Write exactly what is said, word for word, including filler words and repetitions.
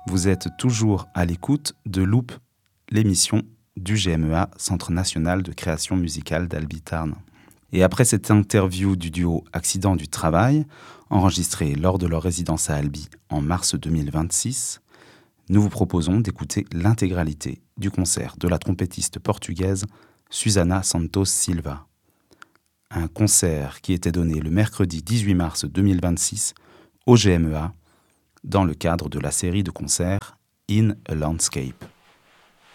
Vous êtes toujours à l'écoute de Loop, l'émission du G M E A, Centre national de création musicale d'Albi-Tarn. Et après cette interview du duo Accident du Travail, enregistrée lors de leur résidence à Albi en mars deux mille vingt-six, nous vous proposons d'écouter l'intégralité du concert de la trompettiste portugaise Susana Santos Silva. Un concert qui était donné le mercredi dix-huit mars deux mille vingt-six au G M E A dans le cadre de la série de concerts In a Landscape.